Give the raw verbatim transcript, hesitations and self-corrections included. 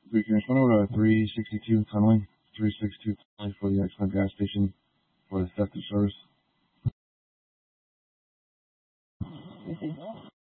We can respond over to three sixty-two tunneling, three sixty-two tunneling for the excellent gas station for the theft of service.